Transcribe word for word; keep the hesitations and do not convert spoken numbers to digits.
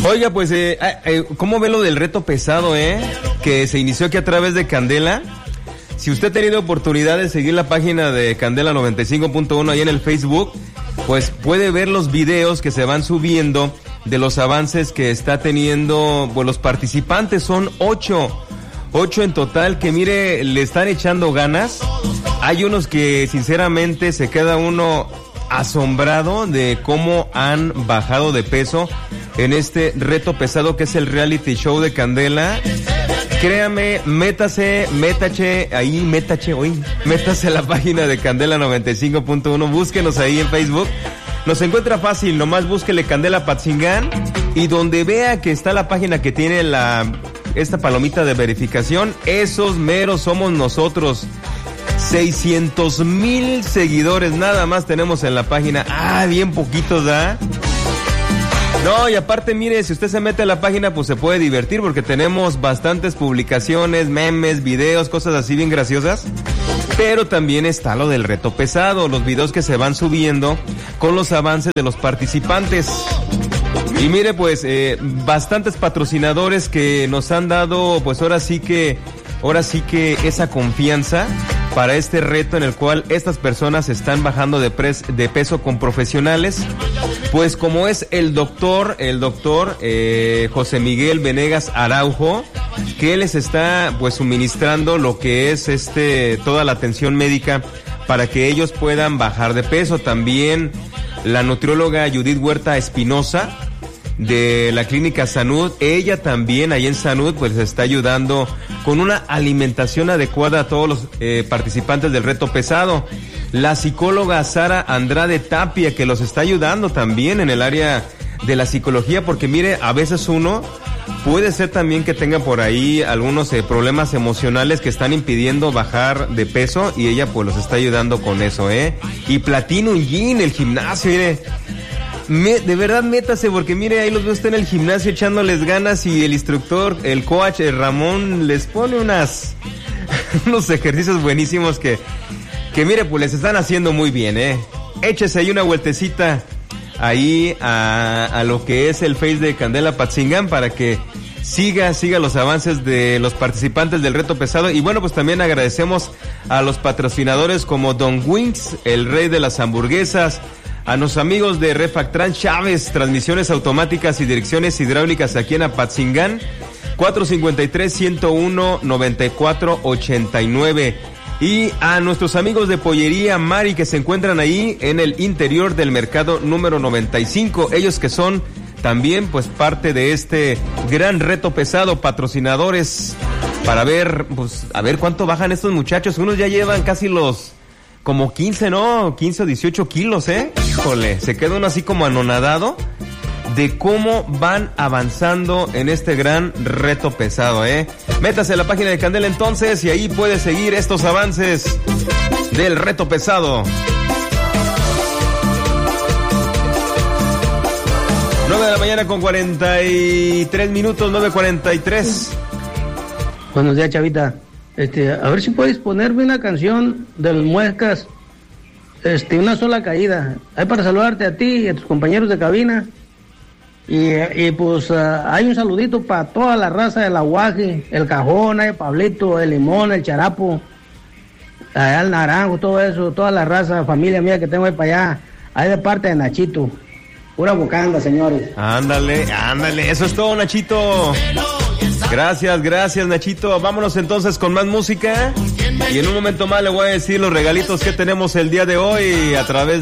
Oiga, pues, eh, eh, ¿cómo ve lo del reto pesado, eh? Que se inició aquí a través de Candela. Si usted ha tenido oportunidad de seguir la página de Candela noventa y cinco punto uno ahí en el Facebook, pues puede ver los videos que se van subiendo de los avances que está teniendo, pues los participantes son ocho, ocho en total que mire, le están echando ganas. Hay unos que sinceramente se queda uno asombrado de cómo han bajado de peso en este reto pesado que es el reality show de Candela. Créame, métase, métache, ahí, métache, hoy, métase a la página de Candela noventa y cinco punto uno, búsquenos ahí en Facebook. Nos encuentra fácil, nomás búsquele Candela Patzingán y donde vea que está la página que tiene la esta palomita de verificación, esos meros somos nosotros. seiscientos mil seguidores nada más tenemos en la página. Ah, bien poquitos, ¿da? No, y aparte, mire, si usted se mete a la página, pues se puede divertir porque tenemos bastantes publicaciones, memes, videos, cosas así bien graciosas. Pero también está lo del reto pesado, los videos que se van subiendo con los avances de los participantes. Y mire, pues, eh, bastantes patrocinadores que nos han dado, pues ahora sí que, ahora sí que esa confianza para este reto en el cual estas personas están bajando de, pres, de peso con profesionales, pues como es el doctor, el doctor eh, José Miguel Venegas Araujo, que les está pues suministrando lo que es este toda la atención médica para que ellos puedan bajar de peso. También la nutrióloga Judith Huerta Espinosa de la clínica Sanud, ella también ahí en Sanud pues está ayudando con una alimentación adecuada a todos los eh, participantes del reto pesado. La psicóloga Sara Andrade Tapia, que los está ayudando también en el área de la psicología, porque mire, a veces uno puede ser también que tenga por ahí algunos eh, problemas emocionales que están impidiendo bajar de peso y ella pues los está ayudando con eso, ¿eh? Y Platinum Gym, el gimnasio, mire, Me, de verdad métase porque mire, ahí los veo usted en el gimnasio echándoles ganas y el instructor, el coach, el Ramón, les pone unas unos ejercicios buenísimos que, que mire, pues les están haciendo muy bien, eh. Échese ahí una vueltecita ahí a, a lo que es el Face de Candela Patzingán para que siga, siga los avances de los participantes del reto pesado. Y bueno, pues también agradecemos a los patrocinadores como Don Wings, el rey de las hamburguesas, a nuestros amigos de Refactran Chávez, transmisiones automáticas y direcciones hidráulicas aquí en Apatzingán, cuatro cinco tres, uno cero uno, nueve cuatro ocho nueve. Y a nuestros amigos de Pollería Mari que se encuentran ahí en el interior del mercado número noventa y cinco, ellos que son también pues parte de este gran reto pesado, patrocinadores, para ver, pues a ver cuánto bajan estos muchachos. Unos ya llevan casi los como quince, ¿no? quince o dieciocho kilos, ¿eh? Híjole, se queda uno así como anonadado de cómo van avanzando en este gran reto pesado, ¿eh? Métase a la página de Candela entonces y ahí puede seguir estos avances del reto pesado. nueve de la mañana con cuarenta y tres minutos, nueve cuarenta y tres. Buenos días, Chavita. Este, a ver si puedes ponerme una canción de los Muescas, este, Una Sola Caída. Hay para saludarte a ti y a tus compañeros de cabina. Y, y pues uh, hay un saludito para toda la raza del Aguaje, el Cajón, el Pablito, el Limón, el Charapo, allá el Naranjo, todo eso, toda la raza, familia mía que tengo ahí para allá, ahí de parte de Nachito. Pura bocanda, señores. Ándale, ándale, eso es todo, Nachito. Gracias, gracias, Nachito. Vámonos entonces con más música. Y en un momento más le voy a decir los regalitos que tenemos el día de hoy a través